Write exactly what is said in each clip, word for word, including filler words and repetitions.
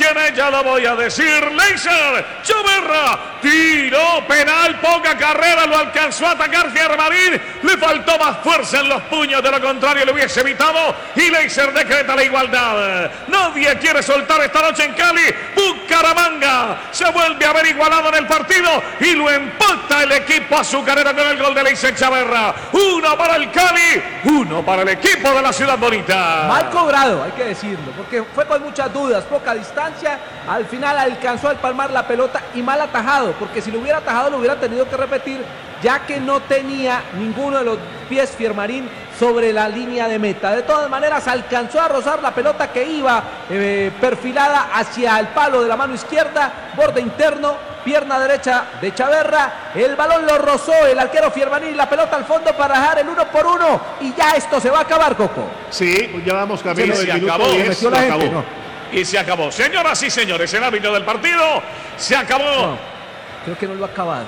viene, ya lo voy a decir, Leiser Chaverra, tiro penal, poca carrera, lo alcanzó a atacar Fiermarín, le faltó más fuerza en los puños, de lo contrario lo hubiese evitado, y Leiser decreta la igualdad. Nadie quiere soltar esta noche en Cali. Bucaramanga se vuelve a ver igualado en el partido y lo empata el equipo azucarero con el gol de Leiser Chaverra. Uno para el Cali, uno para el equipo de la Ciudad Bonita. Mal cobrado, hay que decirlo, porque fue con muchas dudas, poca distancia, al final alcanzó a palmar la pelota y mal atajado, porque si lo hubiera atajado lo hubiera tenido que repetir, ya que no tenía ninguno de los pies Fiermarín sobre la línea de meta. De todas maneras alcanzó a rozar la pelota que iba eh, perfilada hacia el palo de la mano izquierda, borde interno, pierna derecha de Chaverra, el balón lo rozó el arquero Fiermarín y la pelota al fondo para dejar el uno por uno, y ya esto se va a acabar, Coco. Sí, pues ya vamos camino Se del minuto acabó. diez, Metió la se gente, acabó. Y se acabó. Señoras y señores, el árbitro del partido se acabó. No, creo que no lo ha acabado.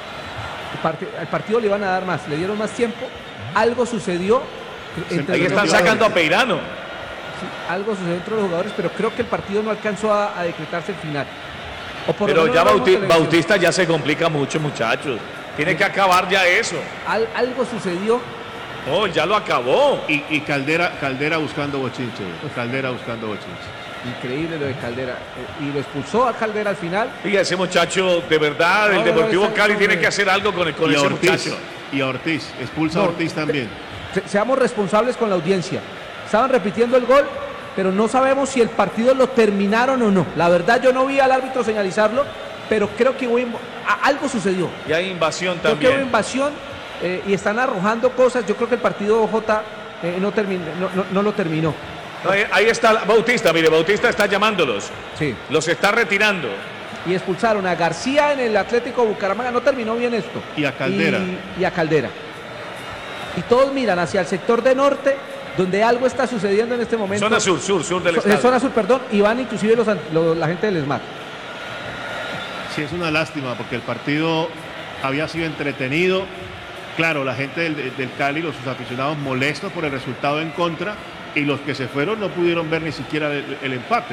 El part al partido le iban a dar más, le dieron más tiempo, algo sucedió. Entre Ahí están sacando a Peirano. Sí, algo sucedió entre los jugadores, pero creo que el partido no alcanzó a, a decretarse el final. O por Pero ya Bauti Bautista ya se complica mucho, muchachos. Tiene sí. que acabar ya eso. Al algo sucedió. Oh, ya lo acabó. Y, y Caldera, Caldera buscando bochinche. Caldera buscando bochinche. Increíble lo de Caldera. Y lo expulsó a Caldera al final. Y ese muchacho, de verdad, no, el Deportivo no, Cali tiene que hacer algo con, el, con ese Ortiz, muchacho. Y a Ortiz, expulsa no, a Ortiz también. Se, seamos responsables con la audiencia. Estaban repitiendo el gol, pero no sabemos si el partido lo terminaron o no. La verdad, yo no vi al árbitro señalizarlo, pero creo que hubo, algo sucedió. Y hay invasión creo también. Que hubo invasión eh, y están arrojando cosas. Yo creo que el partido J eh, no, terminó, no, no, no lo terminó. No, ahí está Bautista, mire, Bautista está llamándolos. Sí. Los está retirando. Y expulsaron a García en el Atlético Bucaramanga. No terminó bien esto. Y a Caldera. Y, y a Caldera. Y todos miran hacia el sector de norte, donde algo está sucediendo en este momento. Zona sur, sur, sur del so, estado. Zona sur, perdón. Y van inclusive los, los, la gente del ESMAD. Sí, es una lástima porque el partido había sido entretenido. Claro, la gente del, del Cali, los sus aficionados molestos por el resultado en contra. Y los que se fueron no pudieron ver ni siquiera el, el empate.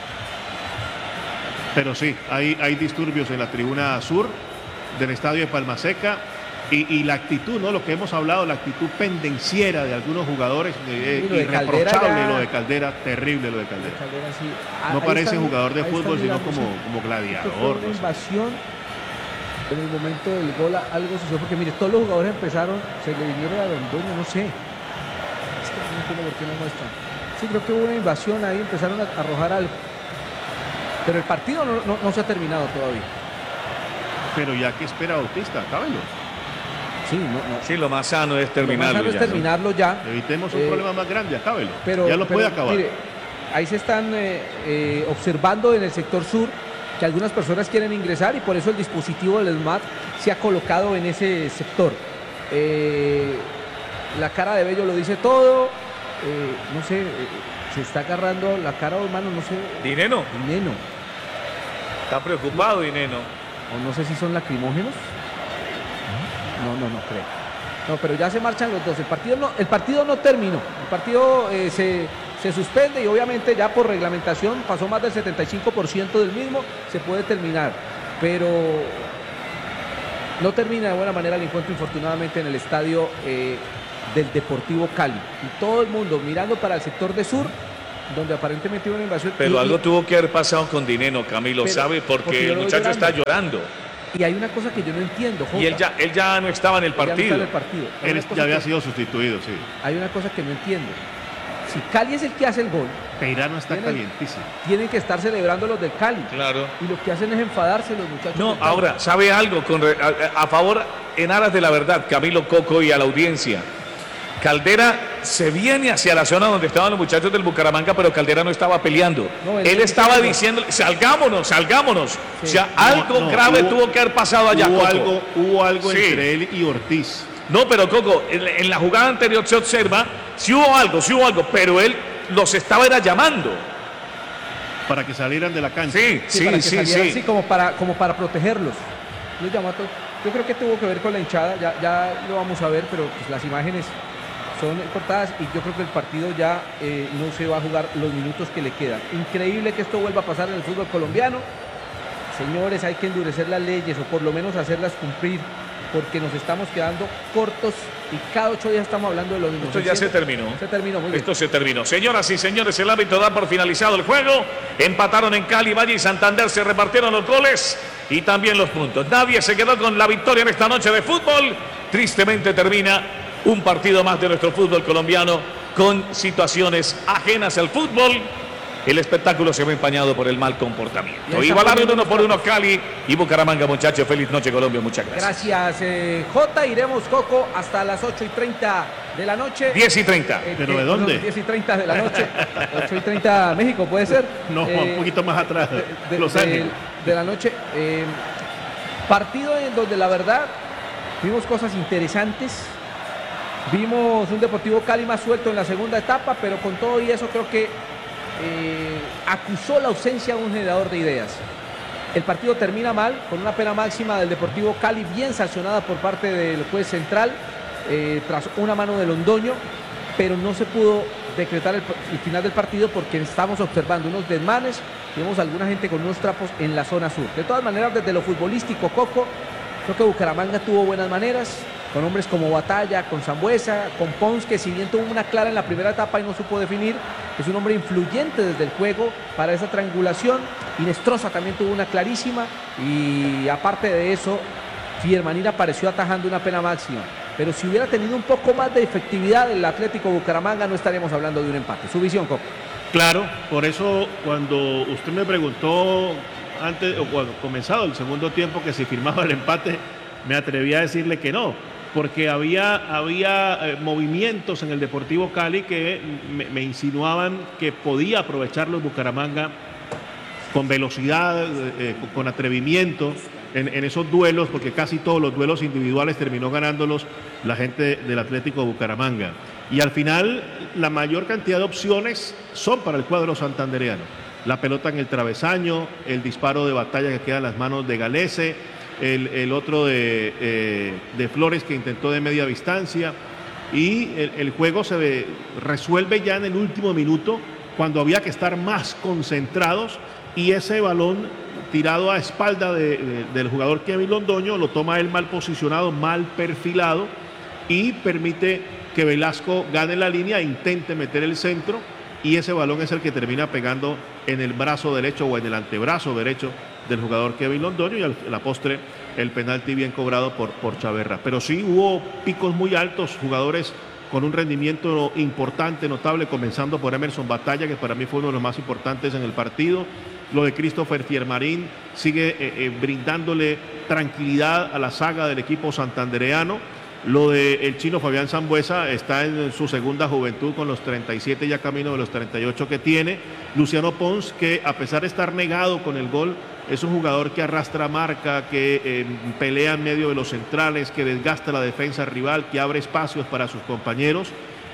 Pero sí, hay, hay disturbios en la tribuna sur del estadio de Palma Seca. Y, y la actitud, ¿no? Lo que hemos hablado, la actitud pendenciera de algunos jugadores, eh, lo de irreprochable ya... lo de Caldera, terrible lo de Caldera. Caldera sí. No ahí parece están, jugador de fútbol, sino mirando, como, sí. como gladiador. Fue una no sé. invasión. En el momento del gol algo sucedió, porque mire, todos los jugadores empezaron, se le vinieron a Don Dueño, no sé. Es que no entiendo por qué no muestran. Sí, creo que hubo una invasión ahí, empezaron a arrojar algo. Pero el partido no, no, no se ha terminado todavía. Pero ya que espera Bautista, cábelo. Sí, no, no. Sí, lo más sano es terminarlo. Lo más sano ya, es terminarlo ¿no? ya. Evitemos un eh, problema más grande, acábelo. Pero, ya lo pero, puede acabar. Mire, ahí se están eh, eh, observando en el sector sur que algunas personas quieren ingresar y por eso el dispositivo del ESMAD se ha colocado en ese sector. Eh, la cara de Bello lo dice todo. Eh, no sé, eh, se está agarrando la cara de mano, no sé. ¿Dineno? Dineno. Está preocupado, Dineno. O no sé si son lacrimógenos. No, no, no creo. No, pero ya se marchan los dos. El partido no, el partido no terminó. El partido eh, se, se suspende y obviamente ya por reglamentación pasó más del setenta y cinco por ciento del mismo, se puede terminar. Pero no termina de buena manera el encuentro, infortunadamente, en el estadio eh, del Deportivo Cali. Y todo el mundo mirando para el sector de sur, donde aparentemente hubo una invasión. Pero y, algo y, tuvo que haber pasado con Dineno, Camilo, pero, ¿sabe? Porque, porque el muchacho está llorando. Y hay una cosa que yo no entiendo, Jota. Y él ya, él ya no estaba en el partido. Ya no está en el partido. Él ya había que, sido sustituido, sí. Hay una cosa que no entiendo. Si Cali es el que hace el gol, Peirano está tienen, calientísimo. Tienen que estar celebrando los del Cali. Claro. Y lo que hacen es enfadarse los muchachos. No, ahora, ¿sabe algo? Con, a, a favor, en aras de la verdad, Camilo, Coco y a la audiencia. Caldera se viene hacia la zona donde estaban los muchachos del Bucaramanga, pero Caldera no estaba peleando. No, él, él estaba diciendo, salgámonos, salgámonos. Sí. O sea, algo no, no, grave hubo, tuvo que haber pasado allá, hubo Coco. Algo, hubo algo sí. entre él y Ortiz. No, pero Coco, en, en la jugada anterior se observa, sí hubo algo, sí hubo algo, pero él los estaba era llamando. Para que salieran de la cancha. Sí, sí, sí, para sí, que salieran, sí. sí como, para, como para protegerlos. Los llamó a todos. Yo creo que tuvo que ver con la hinchada, ya, ya lo vamos a ver, pero pues, las imágenes son cortadas y yo creo que el partido ya eh, no se va a jugar los minutos que le quedan. Increíble que esto vuelva a pasar en el fútbol colombiano. Señores, hay que endurecer las leyes o por lo menos hacerlas cumplir, porque nos estamos quedando cortos y cada ocho días estamos hablando de lo mismo. Esto ya se terminó. Se terminó, muy bien. Esto se terminó. Señoras y señores, el árbitro da por finalizado el juego. Empataron en Cali, Valle y Santander, se repartieron los goles y también los puntos. Nadie se quedó con la victoria en esta noche de fútbol. Tristemente termina un partido más de nuestro fútbol colombiano con situaciones ajenas al fútbol. El espectáculo se ve empañado por el mal comportamiento. Igualaron uno por uno Cali y Bucaramanga, muchachos. Feliz noche, Colombia. Muchas gracias. Gracias, eh, Jota. Iremos, Coco, hasta las ocho y treinta de la noche. diez y treinta. Eh, ¿Pero que, de dónde? diez y treinta de la noche. ocho y treinta México, ¿puede ser? No, Eh, un poquito más atrás. de, de- Los de- Ángeles. de la noche. Eh, partido en donde la verdad vimos cosas interesantes. Vimos un Deportivo Cali más suelto en la segunda etapa, pero con todo y eso creo que eh, acusó la ausencia de un generador de ideas. El partido termina mal, con una pena máxima del Deportivo Cali, bien sancionada por parte del juez central, eh, tras una mano de Londoño, pero no se pudo decretar el, el final del partido porque estamos observando unos desmanes, vemos alguna gente con unos trapos en la zona sur. De todas maneras, desde lo futbolístico, Coco, creo que Bucaramanga tuvo buenas maneras, con hombres como Batalla, con Sambuesa, con Pons, que si bien tuvo una clara en la primera etapa y no supo definir, es un hombre influyente desde el juego para esa triangulación. Inestrosa también tuvo una clarísima y aparte de eso, Fiermanín apareció atajando una pena máxima. Pero si hubiera tenido un poco más de efectividad el Atlético Bucaramanga, no estaríamos hablando de un empate. Su visión, Coco. Claro, por eso cuando usted me preguntó antes, o cuando comenzado el segundo tiempo, que si firmaba el empate, me atreví a decirle que no, porque había, había eh, movimientos en el Deportivo Cali que me, me insinuaban que podía aprovecharlo el Bucaramanga con velocidad, eh, con atrevimiento en, en esos duelos, porque casi todos los duelos individuales terminó ganándolos la gente del Atlético Bucaramanga. Y al final la mayor cantidad de opciones son para el cuadro santandereano. La pelota en el travesaño, el disparo de Batalla que queda en las manos de Galese, el, el otro de, eh, de Flores que intentó de media distancia, y el, el juego se ve, resuelve ya en el último minuto cuando había que estar más concentrados, y ese balón tirado a espalda de, de, del jugador Kevin Londoño lo toma él mal posicionado, mal perfilado, y permite que Velasco gane la línea e intente meter el centro, y ese balón es el que termina pegando en el brazo derecho o en el antebrazo derecho del jugador Kevin Londoño, y a la postre el penalti bien cobrado por, por Chaverra. Pero sí hubo picos muy altos, jugadores con un rendimiento importante, notable, comenzando por Emerson Batalla, que para mí fue uno de los más importantes en el partido. Lo de Christopher Fiermarín sigue eh, eh, brindándole tranquilidad a la saga del equipo santandereano. Lo del chino Fabián Sambuesa está en su segunda juventud con los treinta y siete, ya camino de los treinta y ocho que tiene. Luciano Pons, que a pesar de estar negado con el gol, es un jugador que arrastra marca, que eh, pelea en medio de los centrales, que desgasta la defensa rival, que abre espacios para sus compañeros.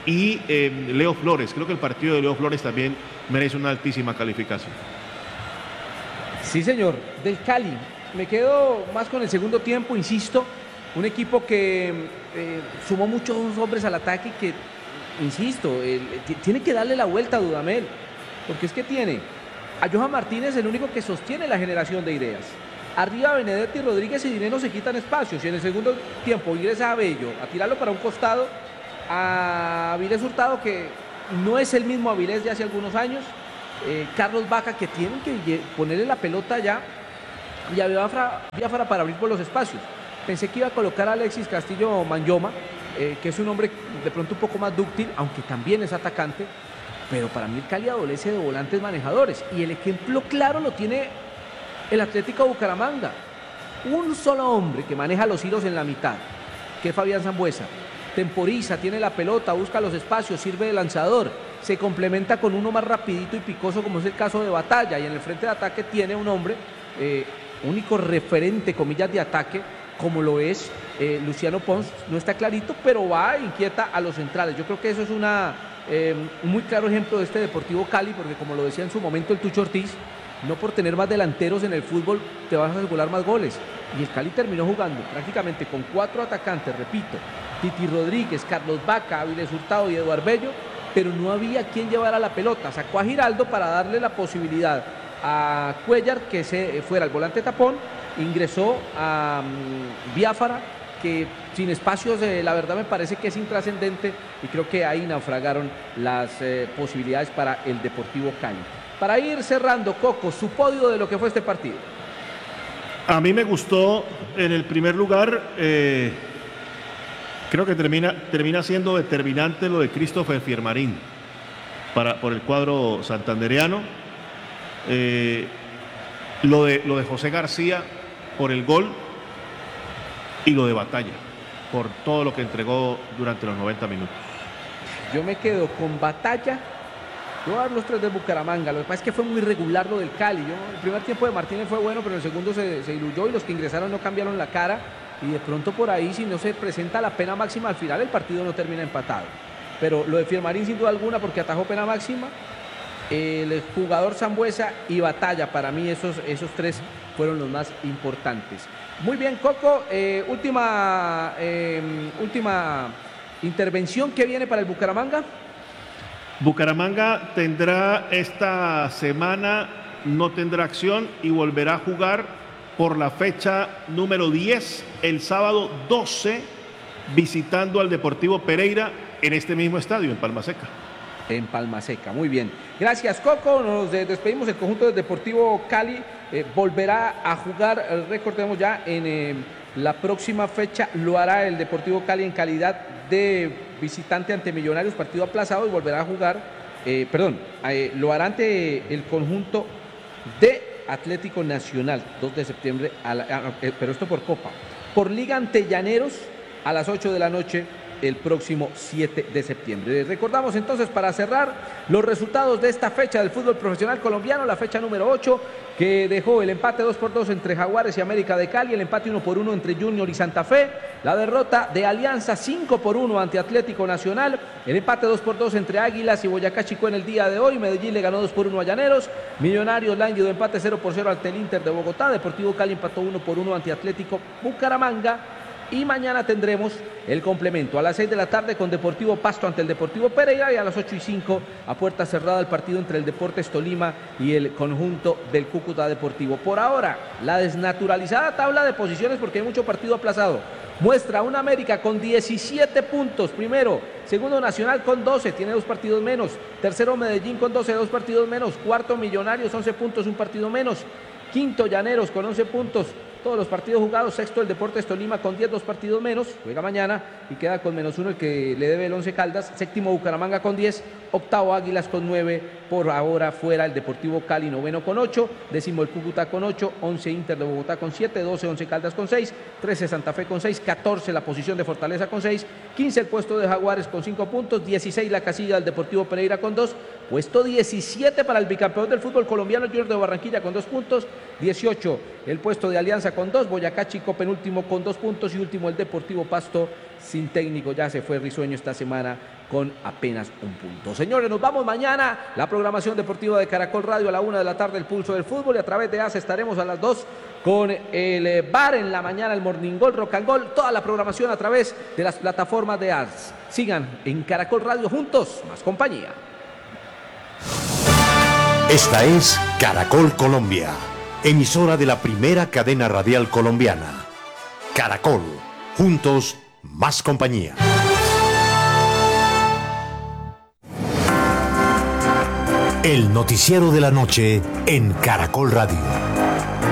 Y eh, Leo Flores, creo que el partido de Leo Flores también merece una altísima calificación. Sí, señor. Del Cali, me quedo más con el segundo tiempo, insisto. Un equipo que eh, sumó muchos hombres al ataque, que, insisto, el, tiene que darle la vuelta a Dudamel, porque es que tiene a Johan Martínez, el único que sostiene la generación de ideas. Arriba Benedetti, Rodríguez y Dineno se quitan espacios, y en el segundo tiempo ingresa a Bello a tirarlo para un costado, a Avilés Hurtado, que no es el mismo Avilés de hace algunos años, eh, Carlos Vaca, que tienen que ponerle la pelota ya, y a Biafra, Biafra para abrir por los espacios. Pensé que iba a colocar a Alexis Castillo Manyoma, eh, que es un hombre de pronto un poco más dúctil, aunque también es atacante, pero para mí el Cali adolece de volantes manejadores, y el ejemplo claro lo tiene el Atlético Bucaramanga. Un solo hombre que maneja los hilos en la mitad, que es Fabián Sambuesa, temporiza, tiene la pelota, busca los espacios, sirve de lanzador, se complementa con uno más rapidito y picoso, como es el caso de Batalla, y en el frente de ataque tiene un hombre, eh, único referente, comillas, de ataque, como lo es eh, Luciano Pons. No está clarito, pero va e inquieta a los centrales. Yo creo que eso es una, eh, un muy claro ejemplo de este Deportivo Cali, porque como lo decía en su momento el Tucho Ortiz, no por tener más delanteros en el fútbol te vas a asegurar más goles. Y el Cali terminó jugando prácticamente con cuatro atacantes, repito, Titi Rodríguez, Carlos Vaca, Avilés Hurtado y Eduardo Bello, pero no había quien llevara la pelota. Sacó a Giraldo para darle la posibilidad a Cuellar que se fuera al volante tapón, ingresó a um, Biafara, que sin espacios, eh, la verdad me parece que es intrascendente, y creo que ahí naufragaron las eh, posibilidades para el Deportivo Cali. Para ir cerrando, Coco, su podio de lo que fue este partido. A mí me gustó en el primer lugar, eh, creo que termina, termina siendo determinante lo de Christopher Fiermarín para, por el cuadro santandereano. Eh, lo, de, lo de José García por el gol y lo de Batalla por todo lo que entregó durante los noventa minutos. Yo me quedo con Batalla. Yo voy a dar los tres de Bucaramanga. Lo que pasa es que fue muy regular lo del Cali. Yo, el primer tiempo de Martínez fue bueno, pero el segundo se, se diluyó y los que ingresaron no cambiaron la cara. Y de pronto por ahí, si no se presenta la pena máxima al final, el partido no termina empatado. Pero lo de Fiermarín sin duda alguna, porque atajó pena máxima. El jugador Sambuesa y Batalla, para mí esos, esos tres fueron los más importantes. Muy bien, Coco, eh, última, eh, última intervención que viene para el Bucaramanga. Bucaramanga tendrá esta semana, no tendrá acción y volverá a jugar por la fecha número diez, el sábado doce, visitando al Deportivo Pereira en este mismo estadio, en Palma Seca. En Palma Seca, muy bien. Gracias, Coco. Nos despedimos. El conjunto del Deportivo Cali eh, volverá a jugar, eh, recordemos ya, en eh, la próxima fecha lo hará el Deportivo Cali en calidad de visitante ante Millonarios, partido aplazado, y volverá a jugar, eh, perdón, eh, lo hará ante el conjunto de Atlético Nacional, dos de septiembre, a la, a, eh, pero esto por Copa. Por Liga ante Llaneros a las ocho de la noche. El próximo siete de septiembre. Recordamos entonces, para cerrar, los resultados de esta fecha del fútbol profesional colombiano, la fecha número ocho, que dejó el empate dos por dos entre Jaguares y América de Cali, el empate uno por uno entre Junior y Santa Fe, la derrota de Alianza cinco por uno ante Atlético Nacional, el empate dos por dos entre Águilas y Boyacá Chico en el día de hoy, Medellín le ganó dos por uno a Llaneros, Millonarios Lánguido empate cero por cero ante el Inter de Bogotá, Deportivo Cali empató uno por uno ante Atlético Bucaramanga. Y mañana tendremos el complemento a las seis de la tarde con Deportivo Pasto ante el Deportivo Pereira, y a las ocho y cinco a puerta cerrada el partido entre el Deportes Tolima y el conjunto del Cúcuta Deportivo. Por ahora, la desnaturalizada tabla de posiciones, porque hay mucho partido aplazado, muestra una América con diecisiete puntos, primero, segundo Nacional con doce, tiene dos partidos menos, tercero Medellín con doce, dos partidos menos, cuarto Millonarios, once puntos, un partido menos, quinto Llaneros con once puntos, todos los partidos jugados, sexto el Deportes Tolima con diez, dos partidos menos, juega mañana y queda con menos uno el que le debe el Once Caldas, séptimo Bucaramanga con diez, octavo Águilas con nueve, por ahora fuera el Deportivo Cali, noveno con ocho, décimo el Cúcuta con ocho, once Inter de Bogotá con siete, doce Once Caldas con seis, trece Santa Fe con seis, catorce la posición de Fortaleza con seis, quince el puesto de Jaguares con cinco puntos, dieciséis la casilla del Deportivo Pereira con dos, puesto diecisiete para el bicampeón del fútbol colombiano Junior de Barranquilla con dos puntos, dieciocho el puesto de Alianza con dos, Boyacá Chico penúltimo con dos puntos y último el Deportivo Pasto sin técnico, ya se fue Risueño esta semana con apenas un punto. Señores, nos vamos mañana, la programación deportiva de Caracol Radio a la una de la tarde, el pulso del fútbol, y a través de A C E estaremos a las dos con el bar en la mañana, el Morning Gol, Rock and Gol, toda la programación a través de las plataformas de A C E. Sigan en Caracol Radio juntos, más compañía. Esta es Caracol Colombia, emisora de la primera cadena radial colombiana. Caracol, juntos, más compañía. El noticiero de la noche en Caracol Radio.